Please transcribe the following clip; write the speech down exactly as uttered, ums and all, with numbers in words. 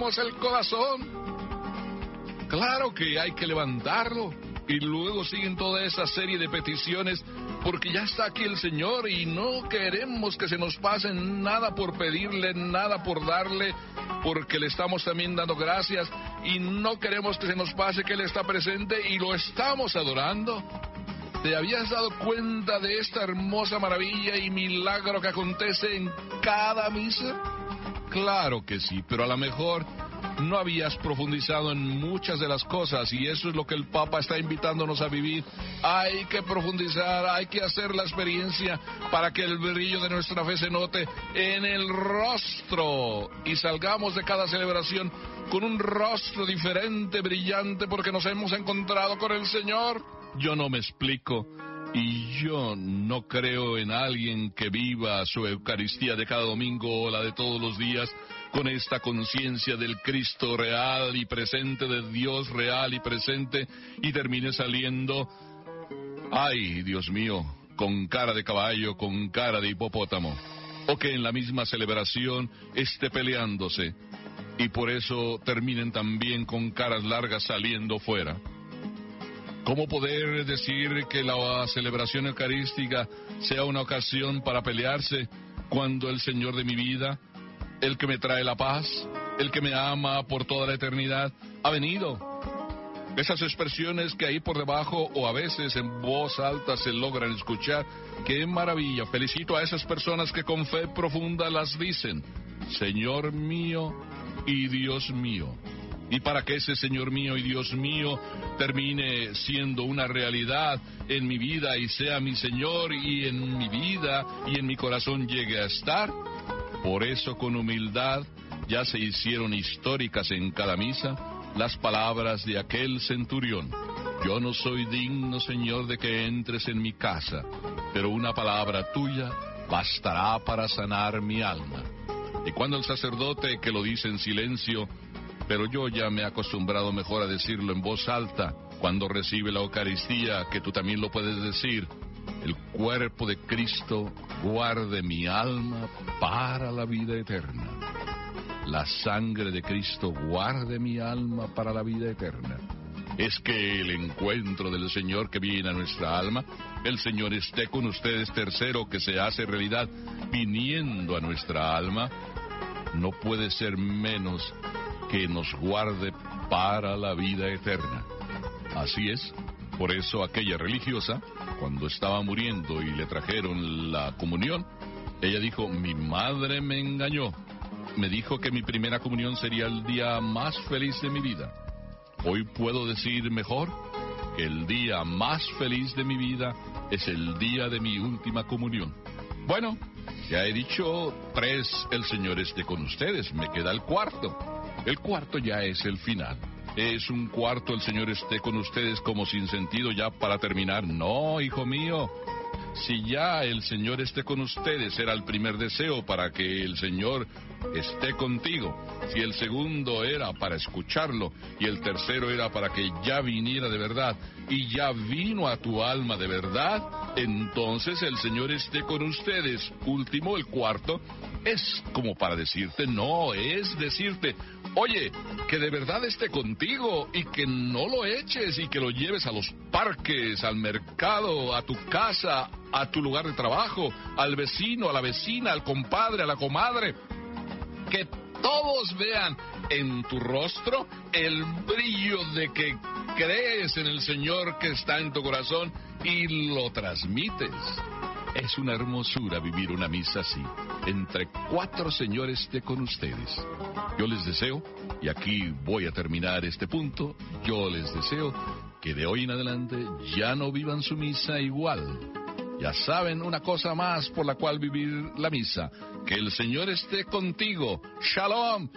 el corazón. Claro que hay que levantarlo. Y luego siguen toda esa serie de peticiones, porque ya está aquí el Señor y no queremos que se nos pase nada por pedirle, nada por darle, porque le estamos también dando gracias, y no queremos que se nos pase que Él está presente y lo estamos adorando. ¿Te habías dado cuenta de esta hermosa maravilla y milagro que acontece en cada misa? Claro que sí, pero a lo mejor no habías profundizado en muchas de las cosas, y eso es lo que el Papa está invitándonos a vivir. Hay que profundizar, hay que hacer la experiencia para que el brillo de nuestra fe se note en el rostro y salgamos de cada celebración con un rostro diferente, brillante, porque nos hemos encontrado con el Señor. Yo no me explico, y yo no creo en alguien que viva su Eucaristía de cada domingo o la de todos los días con esta conciencia del Cristo real y presente, de Dios real y presente, y termine saliendo, ay, Dios mío, con cara de caballo, con cara de hipopótamo, o que en la misma celebración esté peleándose, y por eso terminen también con caras largas saliendo fuera. ¿Cómo poder decir que la celebración eucarística sea una ocasión para pelearse cuando el Señor de mi vida, el que me trae la paz, el que me ama por toda la eternidad, ha venido? Esas expresiones que ahí por debajo o a veces en voz alta se logran escuchar, ¡qué maravilla! Felicito a esas personas que con fe profunda las dicen: Señor mío y Dios mío. Y para que ese Señor mío y Dios mío termine siendo una realidad en mi vida y sea mi Señor y en mi vida y en mi corazón llegue a estar, por eso con humildad ya se hicieron históricas en cada misa las palabras de aquel centurión: yo no soy digno, Señor, de que entres en mi casa, pero una palabra tuya bastará para sanar mi alma. Y cuando el sacerdote, que lo dice en silencio, pero yo ya me he acostumbrado mejor a decirlo en voz alta, cuando recibe la Eucaristía, que tú también lo puedes decir: el cuerpo de Cristo guarde mi alma para la vida eterna. La sangre de Cristo guarde mi alma para la vida eterna. Es que el encuentro del Señor que viene a nuestra alma, el Señor esté con ustedes, tercero, que se hace realidad viniendo a nuestra alma, no puede ser menos que nos guarde para la vida eterna. Así es, por eso aquella religiosa, cuando estaba muriendo y le trajeron la comunión, ella dijo: mi madre me engañó, me dijo que mi primera comunión sería el día más feliz de mi vida. Hoy puedo decir mejor que el día más feliz de mi vida es el día de mi última comunión. Bueno, ya he dicho tres: el Señor esté con ustedes, me queda el cuarto. El cuarto ya es el final. Es un cuarto: el Señor esté con ustedes, como sin sentido ya para terminar. No, hijo mío. Si ya el Señor esté con ustedes era el primer deseo para que el Señor esté contigo, si el segundo era para escucharlo y el tercero era para que ya viniera de verdad y ya vino a tu alma de verdad, entonces el Señor esté con ustedes. Último, el cuarto, es como para decirte, no, es decirte: oye, que de verdad esté contigo y que no lo eches y que lo lleves a los parques, al mercado, a tu casa, a tu lugar de trabajo, al vecino, a la vecina, al compadre, a la comadre. Que todos vean en tu rostro el brillo de que crees en el Señor que está en tu corazón y lo transmites. Es una hermosura vivir una misa así, entre cuatro señores de con ustedes. Yo les deseo, y aquí voy a terminar este punto, yo les deseo que de hoy en adelante ya no vivan su misa igual. Ya saben una cosa más por la cual vivir la misa: que el Señor esté contigo. Shalom.